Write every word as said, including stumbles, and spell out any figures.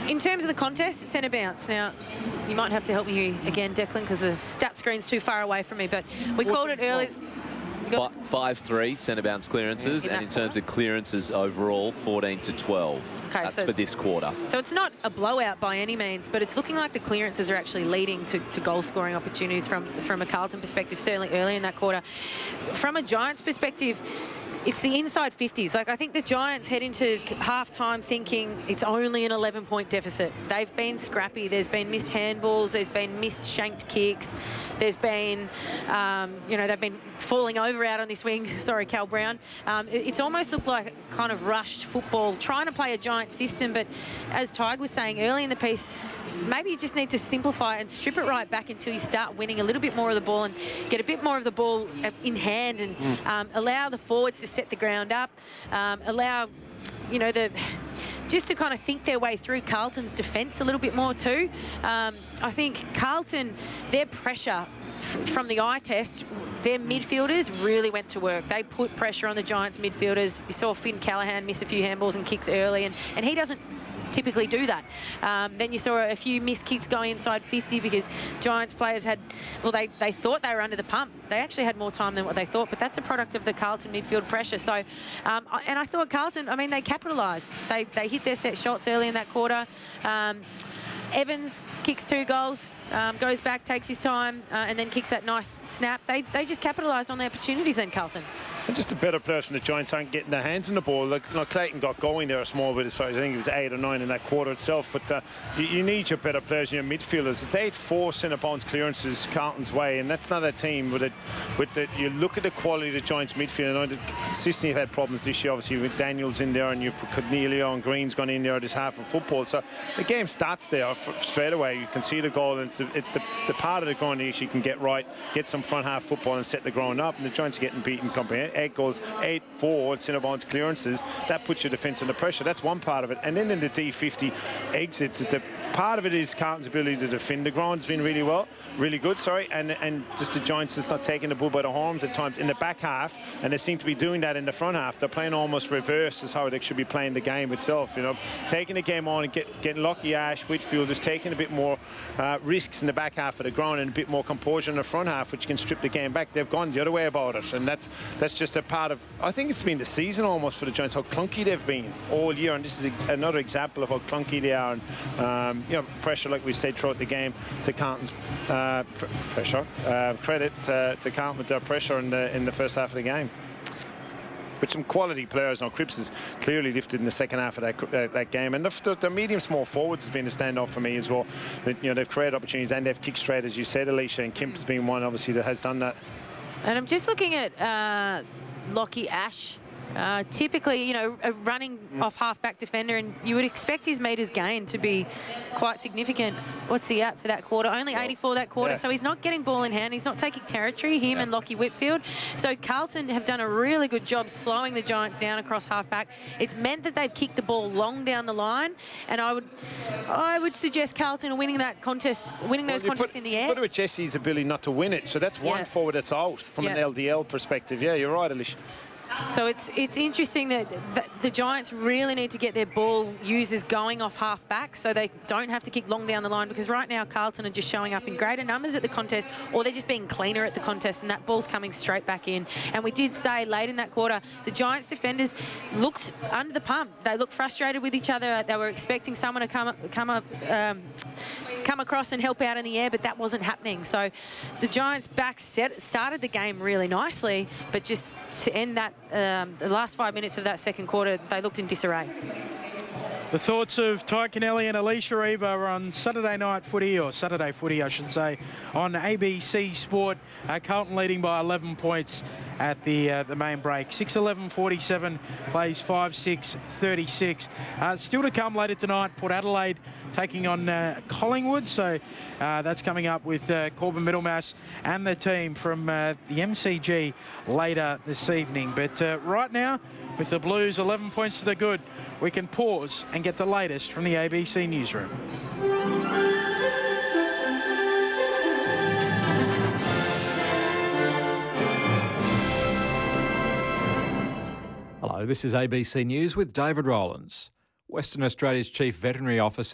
In terms of the contest, centre bounce. Now, you might have to help me again, Declan, because the stat screen's too far away from me, but we called it early. five three centre bounce clearances, in and in terms quarter? of clearances overall, fourteen to twelve. Okay, That's so, for this quarter. So it's not a blowout by any means, but it's looking like the clearances are actually leading to, to goal-scoring opportunities from, from a Carlton perspective, certainly early in that quarter. From a Giants perspective, it's the inside fifties. Like, I think the Giants head into half-time thinking it's only an eleven-point deficit. They've been scrappy. There's been missed handballs. There's been missed shanked kicks. There's been, um, you know, they've been falling over out on this wing. Sorry, Cal Brown. Um, it, it's almost looked like kind of rushed football, trying to play a Giant system. But as Tig was saying early in the piece, maybe you just need to simplify and strip it right back until you start winning a little bit more of the ball and get a bit more of the ball in hand and mm. um, allow the forwards to set the ground up, um, allow, you know, the just to kind of think their way through Carlton's defence a little bit more too. Um, I think Carlton, their pressure from the eye test, their midfielders really went to work. They put pressure on the Giants midfielders. You saw Finn Callahan miss a few handballs and kicks early, and, and he doesn't typically do that. Um, then you saw a few missed kicks going inside fifty because Giants players had, well, they, they thought they were under the pump. They actually had more time than what they thought, but that's a product of the Carlton midfield pressure. So, um, and I thought Carlton, I mean, they capitalised. They, they hit their set shots early in that quarter. Um, Evans kicks two goals, um, goes back, takes his time, uh, and then kicks that nice snap. They, they just capitalised on their opportunities then, Carlton. And just a better players from the Giants aren't getting their hands on the ball. Like, you know, Clayton got going there a small bit as far as I think it was eight or nine in that quarter itself. But uh, you, you need your better players and your midfielders. It's eight four centre bounce clearances Carlton's way, and that's not a team with it. With the, you look at the quality of the Giants midfield. I know that consistently have had problems this year, obviously with Daniels in there, and you've put Cornelio and Green's gone in there this half of football. So the game starts there straight away. You can see the goal, and it's, the, it's the, the part of the ground that you can get right, get some front half football and set the ground up. And the Giants are getting beaten. Eight goals. Eight four centre bounce clearances, that puts your defence under pressure. That's one part of it. And then in the D fifty exits, the part of it is Carlton's ability to defend the ground has been really well, really good, sorry, and and just the Giants is not taking the bull by the horns at times in the back half, and they seem to be doing that in the front half. They're playing almost reverse as how they should be playing the game itself, you know, taking the game on and get, getting Lockie Ash, Whitfield is taking a bit more uh, risks in the back half of the ground and a bit more composure in the front half, which can strip the game back. They've gone the other way about it, and that's that's just a part of, I think it's been the season almost for the Giants, how clunky they've been all year, and this is a, another example of how clunky they are. And um, you know, pressure, like we said throughout the game, to Carlton's uh, pr pressure. Uh, credit uh, to Carlton with their pressure in the in the first half of the game. But some quality players. Now, Cripps is clearly lifted in the second half of that, uh, that game. And the, the medium small forwards has been a standout for me as well. But, you know, they've created opportunities and they've kicked straight, as you said, Alicia. And Kemp's been one, obviously, that has done that. And I'm just looking at uh, Lockie Ash. Uh, typically, you know, a running mm. off half-back defender, and you would expect his metres gained to be quite significant. What's he at for that quarter? Only eighty-four that quarter, yeah. So he's not getting ball in hand. He's not taking territory, him yeah. and Lockie Whitfield. So Carlton have done a really good job slowing the Giants down across half-back. It's meant that they've kicked the ball long down the line, and I would I would suggest Carlton are winning that contest, winning those well, contests put, in the air. Put it with Jesse's ability not to win it, so that's one yeah. forward that's out from yeah. an L D L perspective. Yeah, you're right, Alicia. So it's it's interesting that, that the Giants really need to get their ball users going off half-back so they don't have to kick long down the line, because right now Carlton are just showing up in greater numbers at the contest, or they're just being cleaner at the contest, and that ball's coming straight back in. And we did say late in that quarter, the Giants defenders looked under the pump. They looked frustrated with each other. They were expecting someone to come, come up... Um, come across and help out in the air, but that wasn't happening. So the Giants back set, started the game really nicely, but just to end that, um, the last five minutes of that second quarter, they looked in disarray. The thoughts of Ty Kennelly and Alicia Eva on Saturday night footy, or Saturday footy, I should say, on A B C Sport. Uh, Carlton leading by eleven points at the uh, the main break. six eleven forty-seven plays five six thirty-six. Uh, still to come later tonight, Port Adelaide taking on uh, Collingwood. So uh, that's coming up with uh, Corbin Middlemass and the team from uh, the M C G later this evening. But uh, right now, with the Blues eleven points to the good, we can pause and get the latest from the A B C newsroom. Hello, this is A B C News with David Rowlands. Western Australia's Chief Veterinary Officer